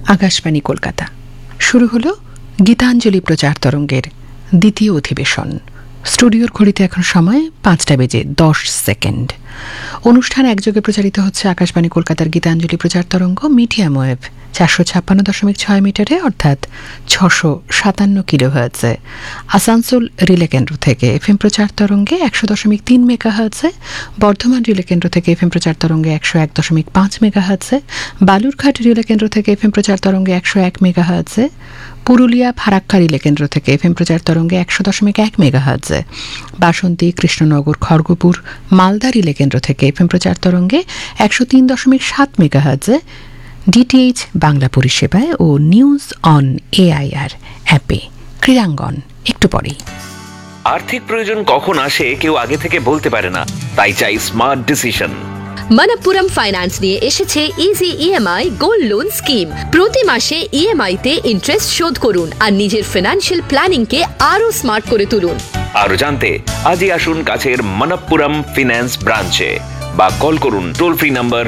আকাশবাণী কলকাতা। শুরু হলো গীতাঞ্জলি প্রচার তরঙ্গের দ্বিতীয় অধিবেশন। স্টুডিওর ঘড়িতে এখন সময় 5:10। অনুষ্ঠান একযোগে প্রচারিত হচ্ছে আকাশবাণী কলকাতার গীতাঞ্জলি প্রচার তরঙ্গ মিডিয়াম ওয়েভ 456.6 মিটারে, অর্থাৎ 657 কিলোহার্টজে। আসানসোল রিলে কেন্দ্র থেকে এফএম প্রচার তরঙ্গে 100.3 মেগাহার্টজে, বর্ধমান রিলে কেন্দ্র থেকে এফএম প্রচার তরঙ্গে 101.5 মেগাহার্টজে, বালুরঘাট রিলে কেন্দ্র থেকে এফএম প্রচার তরঙ্গে 101 মেগাহার্টজে, পুরুলিয়া ফারাক্কা রিলে কেন্দ্র থেকে এফএম প্রচার তরঙ্গে 100.1 মেগাহার্টজে, বাসন্তী কৃষ্ণনগর খড়গপুর মালদা রিলে কেন্দ্র থেকে এফএম প্রচার তরঙ্গে 103.7 মেগাহার্টজে, ডিটিএইচ বাংলা পরিষেবায় ও নিউজ অন এআইআর অ্যাপে। ক্রীড়াঙ্গন একটু পরেই। আর্থিক প্রয়োজন কখন আসে কেউ আগে থেকে বলতে পারে না, তাই চাই স্মার্ট ডিসিশন। মনপ্পুরম ফাইন্যান্স নিয়ে এসেছে easy EMI gold loan scheme. প্রতি মাসে ইএমআই তে ইন্টারেস্ট শোধ করুন আর নিজের ফিনান্সিয়াল প্ল্যানিং কে আরো স্মার্ট করে তুলুন। আরো জানতে আজই আসুন কাছের মনপ্পুরম ফিন্যান্স ব্রাঞ্চে বা কল করুন টোল ফ্রি নাম্বার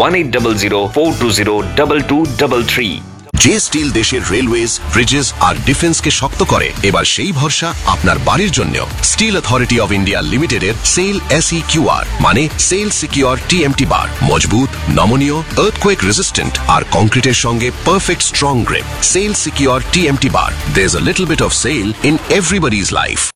1800-420-2233। যে স্টিল দেশের রেলওয়েজ, ব্রিজেস আর ডিফেন্সকে শক্ত করে, এবার সেই ভরসা আপনার বাড়ির জন্য। স্টিল অথরিটি অফ ইন্ডিয়া লিমিটেডের সেল SEQR মানে সেল সিকিউর TMT বার। মজবুত, নমনীয়, আর্থকোয়েক রেজিস্ট্যান্ট আর কংক্রিটের সঙ্গে perfect strong grip. Sell secure TMT bar. There's a little bit of sail in everybody's life.